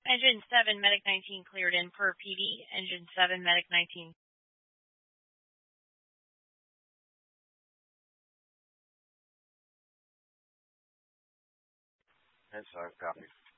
Engine 7, Medic 19 cleared in per PD. Engine 7, Medic 19. Yes, sir. Copy.